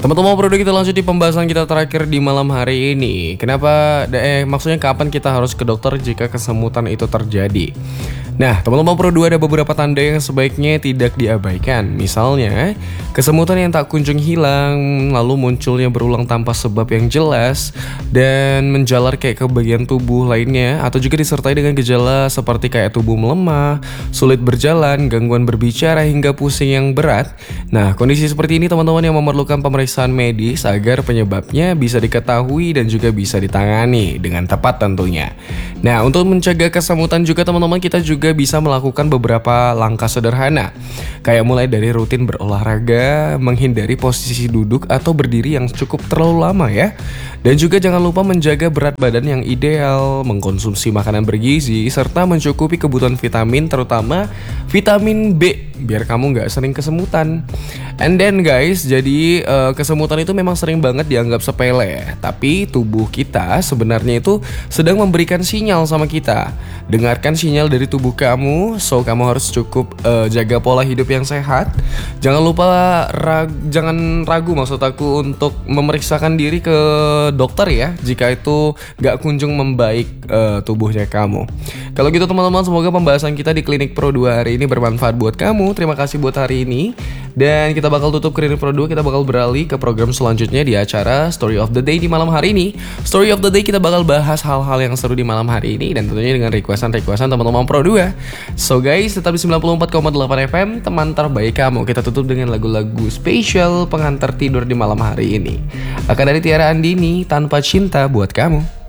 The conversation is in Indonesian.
Teman-teman Pro 2, kita lanjut di pembahasan kita terakhir di malam hari ini. Maksudnya kapan kita harus ke dokter jika kesemutan itu terjadi? Nah, teman-teman Pro 2, ada beberapa tanda yang sebaiknya tidak diabaikan. Misalnya, kesemutan yang tak kunjung hilang, lalu munculnya berulang tanpa sebab yang jelas, dan menjalar kayak ke bagian tubuh lainnya, atau juga disertai dengan gejala seperti kayak tubuh melemah, sulit berjalan, gangguan berbicara, hingga pusing yang berat. Nah, kondisi seperti ini teman-teman yang memerlukan pemeriksaan medis agar penyebabnya bisa diketahui dan juga bisa ditangani dengan tepat tentunya. Nah, untuk mencegah kesemutan juga teman-teman, kita juga bisa melakukan beberapa langkah sederhana. Kayak mulai dari rutin berolahraga, menghindari posisi duduk atau berdiri yang cukup terlalu lama ya. Dan juga jangan lupa menjaga berat badan yang ideal, mengkonsumsi makanan bergizi, serta mencukupi kebutuhan vitamin, terutama vitamin B, biar kamu nggak sering kesemutan. And then guys, jadi kesemutan itu memang sering banget dianggap sepele, tapi tubuh kita sebenarnya itu sedang memberikan sinyal sama kita. Dengarkan sinyal dari tubuh kamu, so kamu harus cukup jaga pola hidup yang sehat. Jangan lupa jangan ragu maksud aku untuk memeriksakan diri ke dokter ya, jika itu nggak kunjung membaik tubuhnya kamu. Kalau gitu teman-teman, semoga pembahasan kita di Klinik Pro 2 hari ini bermanfaat buat kamu. Terima kasih buat hari ini. Dan kita bakal tutup Klinik Pro 2, kita bakal beralih ke program selanjutnya di acara Story of the Day di malam hari ini. Story of the Day kita bakal bahas hal-hal yang seru di malam hari ini, dan tentunya dengan requestan teman-teman Pro 2. So guys, tetap di 94,8 FM, teman terbaik kamu. Kita tutup dengan lagu-lagu spesial pengantar tidur di malam hari ini. Akan dari Tiara Andini, Tanpa Cinta buat kamu.